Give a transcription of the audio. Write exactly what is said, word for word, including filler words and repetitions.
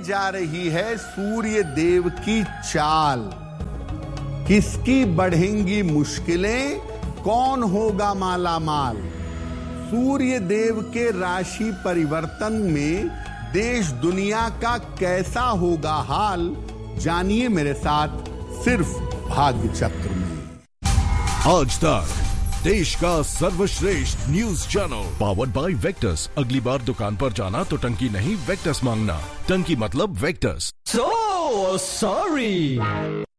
जा रही है सूर्य देव की चाल। किसकी बढ़ेंगी मुश्किलें, कौन होगा माला माल। सूर्य देव के राशि परिवर्तन में देश दुनिया का कैसा होगा हाल, जानिए मेरे साथ सिर्फ भाग्य चक्र में। आज तक देश का सर्वश्रेष्ठ news channel powered by vectors. अगली बार दुकान पर जाना तो टंकी नहीं वेक्टर्स मांगना। टंकी मतलब वेक्टर्स। So sorry.